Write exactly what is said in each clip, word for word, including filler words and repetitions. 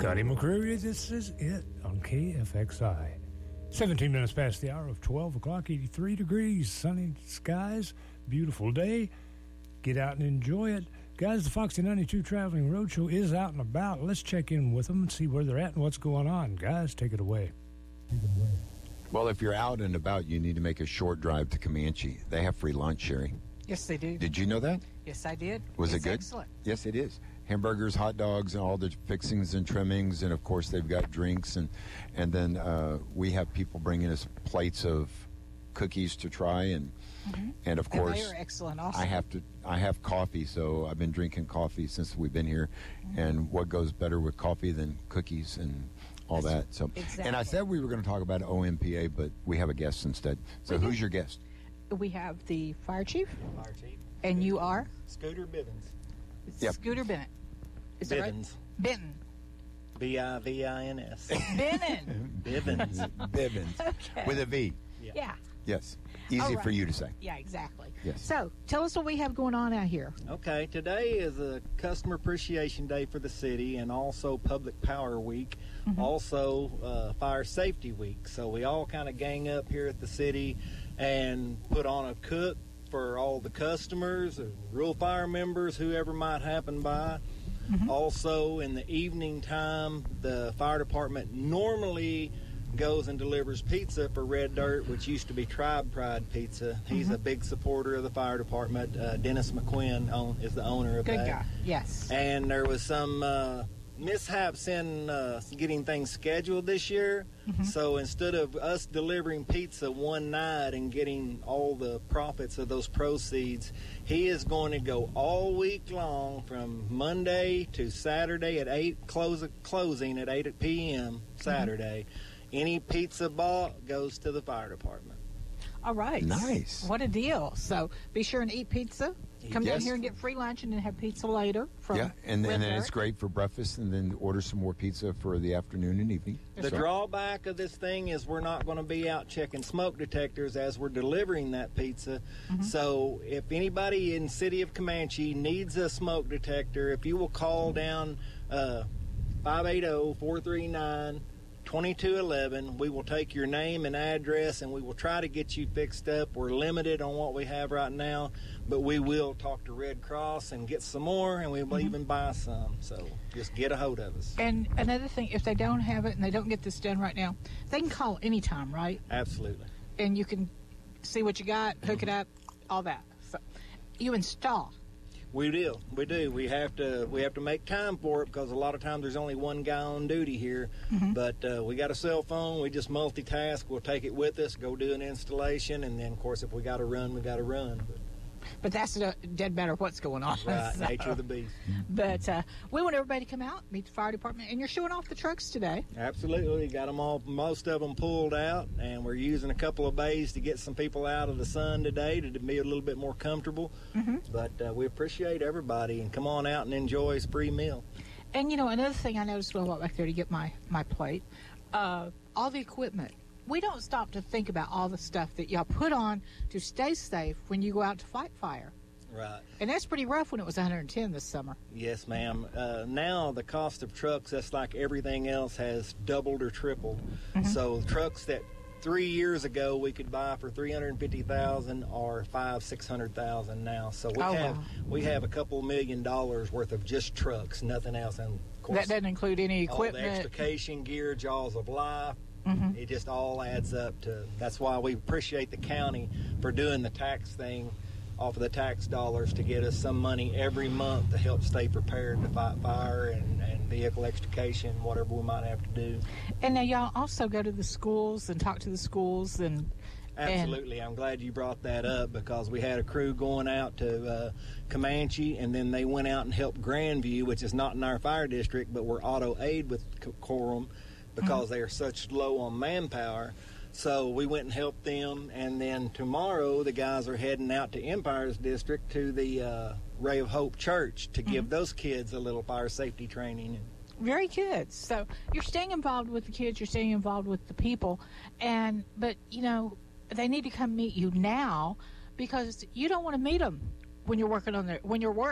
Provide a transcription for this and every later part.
Scotty McCreery, this is it on K F X I. seventeen minutes past the hour of twelve o'clock, eighty-three degrees, sunny skies, beautiful day. Get out and enjoy it. Guys, the Foxy ninety-two Traveling Roadshow is out and about. Let's check in with them and see where they're at and what's going on. Guys, take it away. Take it away. Well, if you're out and about, you need to make a short drive to Comanche. They have free lunch, Sherry. Yes, they do. Did you know that? Yes, I did. Was it's it good? Excellent. Yes, it is. Hamburgers, hot dogs, and all the fixings and trimmings, and of course they've got drinks, and and then uh, we have people bringing us plates of cookies to try, and mm-hmm. and of course and they are excellent. Also, I have to I have coffee, so I've been drinking coffee since we've been here, mm-hmm. and what goes better with coffee than cookies and all That's, that. So exactly. And I said we were going to talk about O M P A, but we have a guest instead. So we who's do. your guest? We have the fire chief. Fire chief. And you are? Scooter Bivens. Yep. Scooter Bennett. Is that right? Benton. B I V I N S. Benton. Bivens. Bivens. Okay. With a V. Yeah. yeah. Yes. Easy right. for you to say. Yeah, exactly. Yes. So, tell us what we have going on out here. Okay, today is a Customer Appreciation Day for the city and also Public Power Week, mm-hmm. also uh, Fire Safety Week. So we all kind of gang up here at the city and put on a cook for all the customers, and rural fire members, whoever might happen by. Mm-hmm. Also, in the evening time, the fire department normally goes and delivers pizza for Red Dirt, which used to be Tribe Pride Pizza. He's mm-hmm. a big supporter of the fire department. Uh, Dennis McQuinn own, is the owner of Good that. Good guy, yes. And there was some uh, mishaps in uh, getting things scheduled this year. Mm-hmm. So instead of us delivering pizza one night and getting all the profits of those proceeds, he is going to go all week long from Monday to Saturday at eight, close, closing at eight p.m. Saturday. Mm-hmm. Any pizza bought goes to the fire department. All right. Nice. What a deal. So be sure and eat pizza. Come yes. down here and get free lunch and then have pizza later. From yeah, and, and then Dirt. it's great for breakfast, and then order some more pizza for the afternoon and evening. The so. drawback of this thing is we're not going to be out checking smoke detectors as we're delivering that pizza. Mm-hmm. So if anybody in City of Comanche needs a smoke detector, if you will call down uh, five eight zero, four three nine, twenty-two eleven, we will take your name and address, and we will try to get you fixed up. We're limited on what we have right now, but we will talk to Red Cross and get some more, and we will mm-hmm. even buy some. So just get a hold of us. And another thing, if they don't have it and they don't get this done right now, they can call anytime, right? Absolutely. And you can see what you got, hook it up, all that. So you install. We do. We do. We have to we have to make time for it because a lot of times there's only one guy on duty here. Mm-hmm. But uh, we got a cell phone. We just multitask. We'll take it with us, go do an installation, and then, of course, if we got to run, we got to run. But, but that's a dead matter what's going on. Right, so. Nature of the beast. But uh, we want everybody to come out, meet the fire department, and you're showing off the trucks today. Absolutely. We got them all, most of them pulled out, and we're using a couple of bays to get some people out of the sun today to be a little bit more comfortable. Mm-hmm. But uh, we appreciate everybody, and come on out and enjoy a free meal. And, you know, another thing I noticed when I walked back there to get my, my plate, uh, all the equipment. We don't stop to think about all the stuff that y'all put on to stay safe when you go out to fight fire. Right. And that's pretty rough when it was one hundred ten this summer. Yes, ma'am. Uh, now the cost of trucks, that's like everything else, has doubled or tripled. Mm-hmm. So trucks that three years ago we could buy for three hundred fifty thousand dollars or five, six hundred thousand dollars now. So we oh, have wow. we have a couple million dollars worth of just trucks, nothing else. And of course, that doesn't include any equipment. All the extrication gear, jaws of life. Mm-hmm. It just all adds up to. That's why we appreciate the county for doing the tax thing off of the tax dollars to get us some money every month to help stay prepared to fight fire and, and vehicle extrication, whatever we might have to do. And now y'all also go to the schools and talk to the schools and. Absolutely. I'm glad you brought that up because we had a crew going out to uh, Comanche, and then they went out and helped Grandview, which is not in our fire district, but we're auto aid with Coram because mm-hmm. they are such low on manpower. So we went and helped them, and then tomorrow the guys are heading out to Empire's district to the uh, Ray of Hope Church to mm-hmm. give those kids a little fire safety training. Very good. So you're staying involved with the kids, you're staying involved with the people, and but, you know, they need to come meet you now because you don't want to meet them when you're working on their when you're work.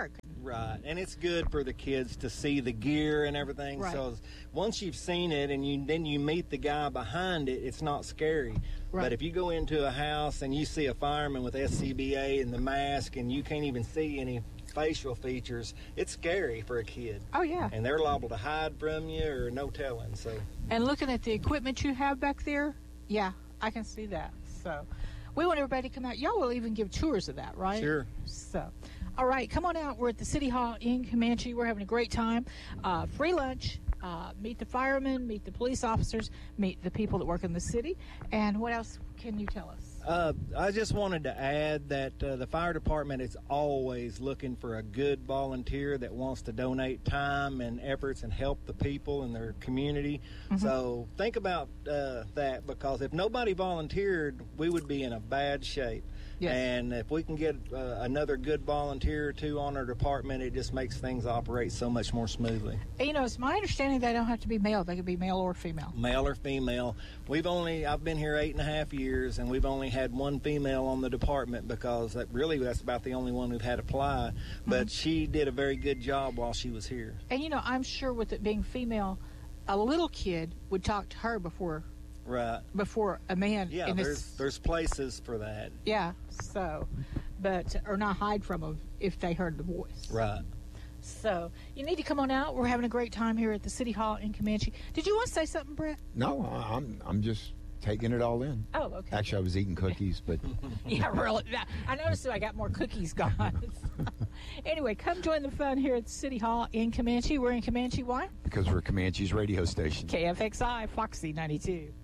Right, and it's good for the kids to see the gear and everything. Right. So once you've seen it and you then you meet the guy behind it, it's not scary. Right. But if you go into a house and you see a fireman with S C B A and the mask and you can't even see any facial features, it's scary for a kid. Oh, yeah. And they're liable to hide from you or no telling. So. And looking at the equipment you have back there, yeah, I can see that. So we want everybody to come out. Y'all will even give tours of that, right? Sure. So, all right, come on out. We're at the City Hall in Comanche. We're having a great time. Uh, free lunch. Uh, meet the firemen, meet the police officers, meet the people that work in the city. And what else can you tell us? Uh, I just wanted to add that uh, the fire department is always looking for a good volunteer that wants to donate time and efforts and help the people in their community. Mm-hmm. So think about uh, that, because if nobody volunteered, we would be in a bad shape. Yes. And if we can get uh, another good volunteer or two on our department, it just makes things operate so much more smoothly. You know, it's my understanding they don't have to be male. They could be male or female. Male or female. We've only, I've been here eight and a half years, and we've only had one female on the department, because that really that's about the only one we've had apply. But mm-hmm. she did a very good job while she was here. And, you know, I'm sure with it being female, a little kid would talk to her before Right. Before a man. Yeah, in there's this, there's places for that. Yeah, so, but, or not hide from them if they heard the voice. Right. So, you need to come on out. We're having a great time here at the City Hall in Comanche. Did you want to say something, Brett? No, I'm I'm just taking it all in. Oh, okay. Actually, I was eating cookies, but... Yeah, really. I noticed that I got more cookies gone. Anyway, come join the fun here at the City Hall in Comanche. We're in Comanche. Why? Because we're Comanche's radio station. K F X I, Foxy ninety-two.